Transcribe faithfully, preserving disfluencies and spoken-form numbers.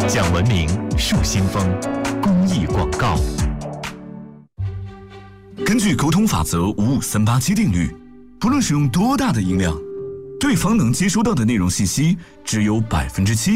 讲文明树新风，公益广告。 根据沟通法则五五三八七定律，不论使用多大的音量，对方能接收到的内容信息只有百分之七。